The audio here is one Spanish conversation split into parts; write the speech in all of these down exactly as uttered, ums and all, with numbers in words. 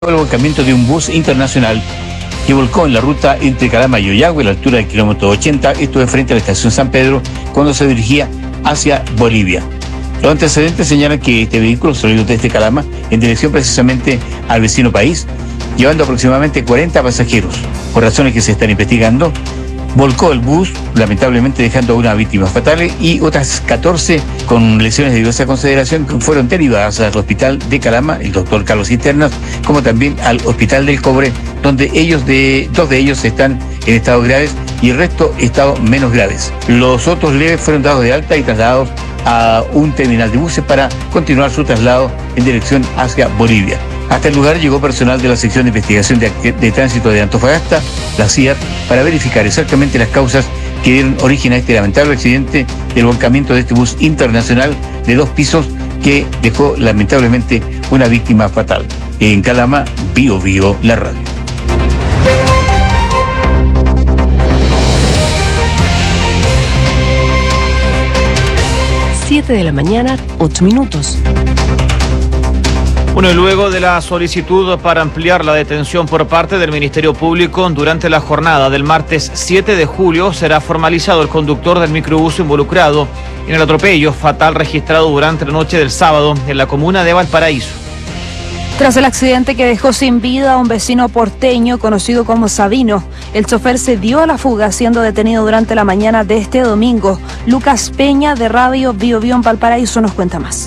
el volcamiento de un bus internacional que volcó en la ruta entre Calama y Ollagüe a la altura del kilómetro ochenta, esto es frente a la estación San Pedro, cuando se dirigía hacia Bolivia. Los antecedentes señalan que este vehículo salió desde Calama en dirección precisamente al vecino país, llevando aproximadamente cuarenta pasajeros. Por razones que se están investigando, volcó el bus, lamentablemente dejando a una víctima fatal y otras catorce con lesiones de diversa consideración que fueron derivadas al hospital de Calama, el doctor Carlos Cisternas, como también al hospital del Cobre, donde ellos de, dos de ellos están en estados graves y el resto estado menos graves. Los otros leves fueron dados de alta y trasladados a un terminal de buses para continuar su traslado en dirección hacia Bolivia. Hasta el lugar llegó personal de la sección de investigación de, de tránsito de Antofagasta, la C I A R, para verificar exactamente las causas que dieron origen a este lamentable accidente del volcamiento de este bus internacional de dos pisos que dejó lamentablemente una víctima fatal. En Calama, Bio Bio, la radio. siete de la mañana, ocho minutos. Bueno, y luego de la solicitud para ampliar la detención por parte del Ministerio Público, durante la jornada del martes siete de julio será formalizado el conductor del microbús involucrado en el atropello fatal registrado durante la noche del sábado en la comuna de Valparaíso. Tras el accidente que dejó sin vida a un vecino porteño conocido como Sabino, el chofer se dio a la fuga siendo detenido durante la mañana de este domingo. Lucas Peña de Radio Bio Bio en Valparaíso nos cuenta más.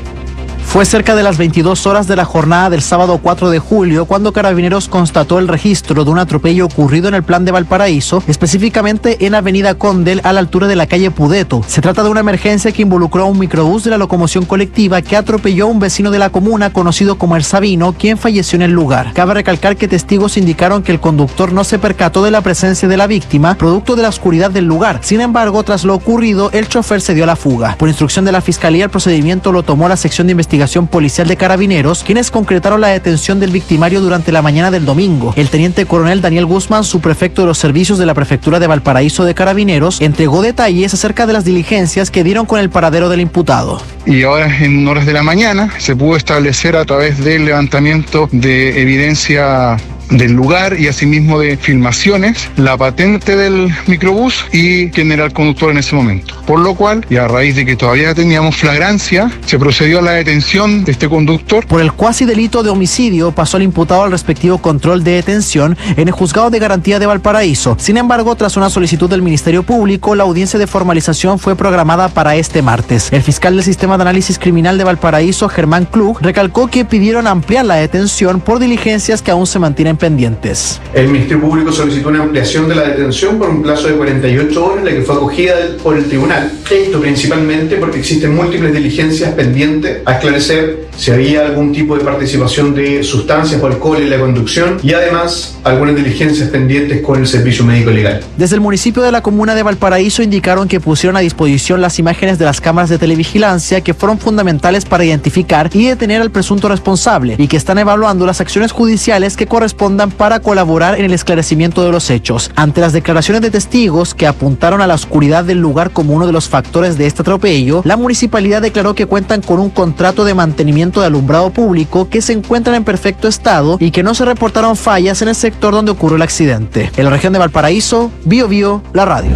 Fue cerca de las veintidós horas de la jornada del sábado cuatro de julio cuando Carabineros constató el registro de un atropello ocurrido en el Plan de Valparaíso, específicamente en Avenida Condel a la altura de la calle Pudeto. Se trata de una emergencia que involucró a un microbús de la locomoción colectiva que atropelló a un vecino de la comuna conocido como El Sabino, quien falleció en el lugar. Cabe recalcar que testigos indicaron que el conductor no se percató de la presencia de la víctima, producto de la oscuridad del lugar. Sin embargo, tras lo ocurrido, el chofer se dio a la fuga. Por instrucción de la Fiscalía, el procedimiento lo tomó la sección de investigación policial de Carabineros, quienes concretaron la detención del victimario durante la mañana del domingo. El teniente coronel Daniel Guzmán, subprefecto de los servicios de la prefectura de Valparaíso de Carabineros, entregó detalles acerca de las diligencias que dieron con el paradero del imputado. Y ahora en horas de la mañana se pudo establecer a través del levantamiento de evidencia del lugar y asimismo de filmaciones, la patente del microbús y quién era el conductor en ese momento. Por lo cual, y a raíz de que todavía teníamos flagrancia, se procedió a la detención de este conductor. Por el cuasi delito de homicidio pasó el imputado al respectivo control de detención en el Juzgado de Garantía de Valparaíso. Sin embargo, tras una solicitud del Ministerio Público, la audiencia de formalización fue programada para este martes. El fiscal del Sistema de Análisis Criminal de Valparaíso, Germán Klug, recalcó que pidieron ampliar la detención por diligencias que aún se mantienen pendientes. El Ministerio Público solicitó una ampliación de la detención por un plazo de cuarenta y ocho horas, la que fue acogida por el tribunal. Esto principalmente porque existen múltiples diligencias pendientes a esclarecer si había algún tipo de participación de sustancias o alcohol en la conducción y además algunas diligencias pendientes con el servicio médico legal. Desde el municipio de la comuna de Valparaíso indicaron que pusieron a disposición las imágenes de las cámaras de televigilancia que fueron fundamentales para identificar y detener al presunto responsable y que están evaluando las acciones judiciales que corresponden para colaborar en el esclarecimiento de los hechos. Ante las declaraciones de testigos que apuntaron a la oscuridad del lugar como uno de los factores de este atropello, la municipalidad declaró que cuentan con un contrato de mantenimiento de alumbrado público que se encuentran en perfecto estado y que no se reportaron fallas en el sector donde ocurrió el accidente. En la región de Valparaíso, Bio Bio, la radio.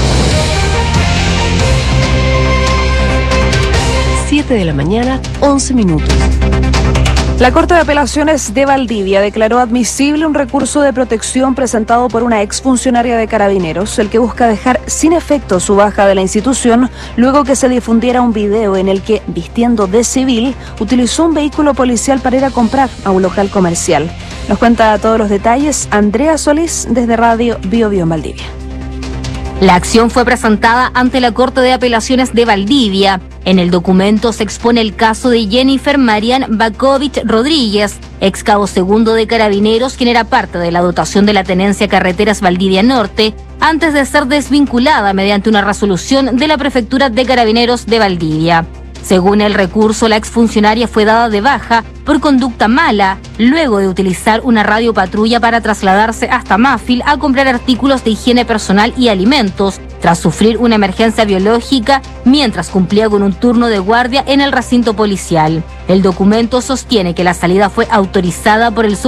siete de la mañana, once minutos. La Corte de Apelaciones de Valdivia declaró admisible un recurso de protección presentado por una exfuncionaria de Carabineros, el que busca dejar sin efecto su baja de la institución luego que se difundiera un video en el que, vistiendo de civil, utilizó un vehículo policial para ir a comprar a un local comercial. Nos cuenta todos los detalles Andrea Solís desde Radio Bio Bio en Valdivia. La acción fue presentada ante la Corte de Apelaciones de Valdivia. En el documento se expone el caso de Jennifer Marian Bakovich Rodríguez, ex cabo segundo de Carabineros, quien era parte de la dotación de la Tenencia Carreteras Valdivia Norte, antes de ser desvinculada mediante una resolución de la Prefectura de Carabineros de Valdivia. Según el recurso, la exfuncionaria fue dada de baja por conducta mala, luego de utilizar una radiopatrulla para trasladarse hasta Mafil a comprar artículos de higiene personal y alimentos, tras sufrir una emergencia biológica mientras cumplía con un turno de guardia en el recinto policial. El documento sostiene que la salida fue autorizada por el